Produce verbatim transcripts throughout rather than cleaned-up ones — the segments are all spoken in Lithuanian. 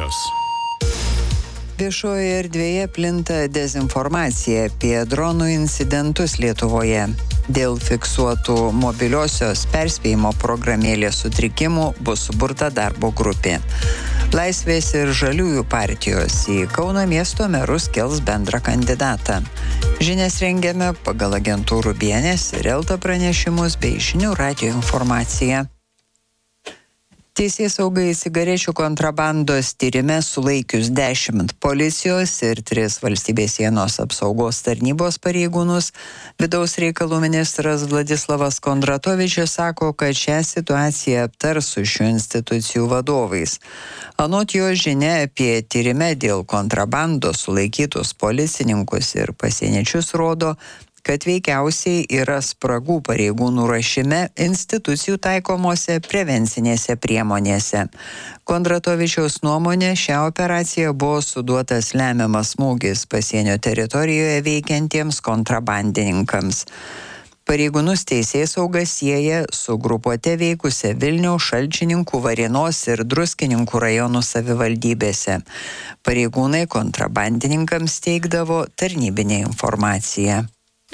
žinios. Viešojoje erdvėje plinta dezinformacija apie dronų incidentus Lietuvoje. Dėl fiksuotų mobiliosios perspėjimo programėlės sutrikimų bus suburta darbo grupė. Laisvės ir Žaliųjų partijos į Kauno miesto merus kels bendrą kandidatą. Žinias rengiame pagal agentūrų B N S ir Elta pranešimus bei žinių radijo informaciją. Teisėsaugai cigarečių kontrabandos tyrime sulaikius dešimt policijos ir tris valstybės sienos apsaugos tarnybos pareigūnus, vidaus reikalų ministras Vladislavas Kondratovičius sako, kad šią situaciją aptars su šių institucijų vadovais. Anot jo, žinia apie tyrime dėl kontrabandos sulaikytus policininkus ir pasieniečius rodo, kad veikiausiai yra spragų pareigūnų ruošime institucijų taikomose prevencinėse priemonėse. Kondratovičiaus nuomonė, šią operaciją buvo suduotas lemiamas smūgis pasienio teritorijoje veikiantiems kontrabandininkams. Pareigūnus teisėsauga sieja su grupuote veikusia Vilniaus, Šalčininkų, Varėnos ir Druskininkų rajonų savivaldybėse. Pareigūnai kontrabandininkams teikdavo tarnybinę informaciją.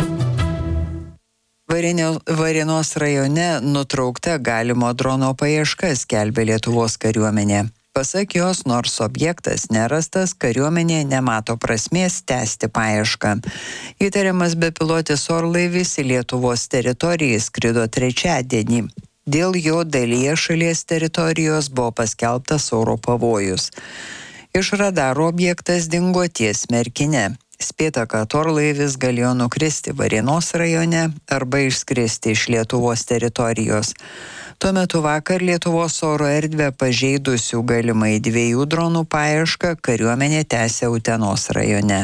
Varėnos rajone nutraukta galimo drono paieška, skelbė Lietuvos kariuomenė. Pasak jos, nors objektas nerastas, kariuomenė nemato prasmės tęsti paiešką. Įtariamas bepilotis orlaivis į Lietuvos teritoriją skrido trečiadienį. Dėl jo dalyje šalies teritorijos buvo paskelbtas oro pavojus. Iš radaro objektas dingo ties Merkine. Spėta, kad orlaivis galėjo nukristi Varėnos rajone arba išskristi iš Lietuvos teritorijos. Tuo metu vakar Lietuvos oro erdvę pažeidusių galimai dviejų dronų paiešką kariuomenė tęsė Utenos rajone.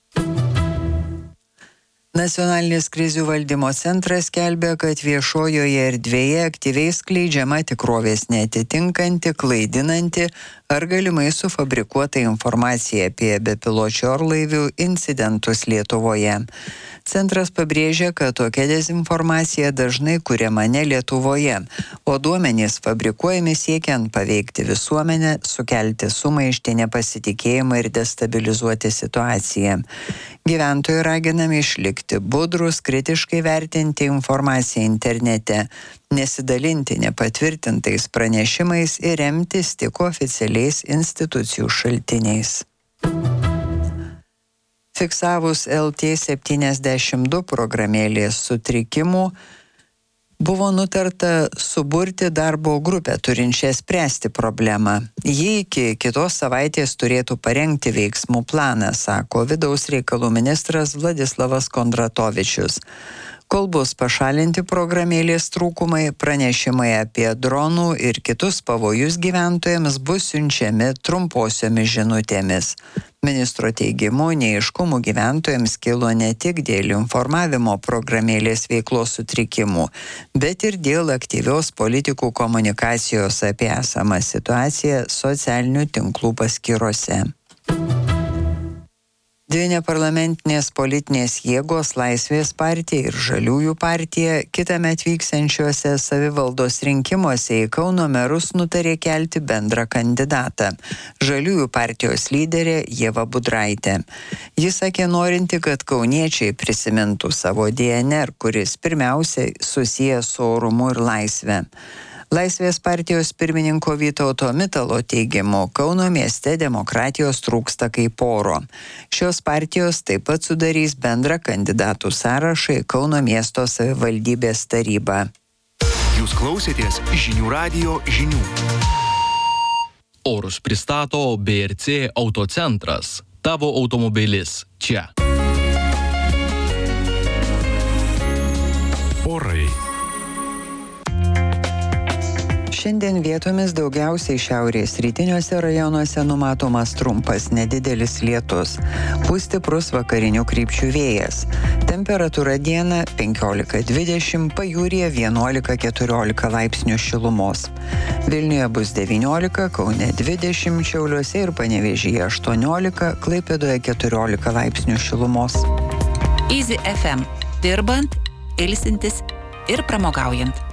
Nacionalinis krizių valdymo centras skelbia, kad viešojoje erdvėje aktyviai skleidžiama tikrovės neatitinkanti, klaidinanti ar galimai sufabrikuota informacija apie bepiločių orlaivių incidentus Lietuvoje. Centras pabrėžia, kad tokia dezinformacija dažnai kuriama ne Lietuvoje, o duomenys fabrikuojami siekiant paveikti visuomenę, sukelti sumaištį, nepasitikėjimą ir destabilizuoti situaciją. Gyventojai raginami išlikti budrus, kritiškai vertinti informaciją internete, nesidalinti nepatvirtintais pranešimais ir remtis tik oficialiais institucijų šaltiniais. Fiksavus L T septyniasdešimt du programėlės sutrikimų, buvo nutarta suburti darbo grupę turinčią spręsti problemą. Ji iki kitos savaitės turėtų parengti veiksmų planą, sako vidaus reikalų ministras Vladislavas Kondratovičius. Kol bus pašalinti programėlės trūkumai, pranešimai apie dronų ir kitus pavojus gyventojams bus siunčiami trumposiomis žinutėmis. Ministro teigimu, neaiškumų gyventojams kilo ne tik dėl informavimo programėlės veiklos sutrikimų, bet ir dėl aktyvios politikų komunikacijos apie esamą situaciją socialinių tinklų paskyrose. Dvi neparlamentinės politinės jėgos Laisvės partija ir Žaliųjų partija kitąmet vyksiančiuose savivaldos rinkimuose į Kauno merus nutarė kelti bendrą kandidatą – Žaliųjų partijos lyderė Ieva Budraitė. Jis sakė norinti, kad kauniečiai prisimintų savo D N R, kuris pirmiausiai susijęs su orumu ir laisve. Laisvės partijos pirmininko Vytauto Mitalo teigimu, Kauno mieste demokratijos trūksta kaip oro. Šios partijos taip pat sudarys bendrą kandidatų sąrašą į Kauno miesto savivaldybės tarybą. Jūs klausėtės žinių radijo žinių. Orus pristato B R C Autocentras. Tavo automobilis čia. Orai. Šiandien vietomis daugiausiai šiaurės rytiniuose rajonuose numatomas trumpas nedidelis lietus. Pūs stiprus vakarinių krypčių vėjas. Temperatūra dieną penkiolika dvidešimt, pajūryje vienuolika keturiolika laipsnių šilumos. Vilniuje bus devyniolika, Kaune dvidešimt, Šiauliuose ir Panevėžyje aštuoniolika, Klaipėdoje keturiolika laipsnių šilumos. Easy F M. Dirbant, ilsintis ir pramogaujant.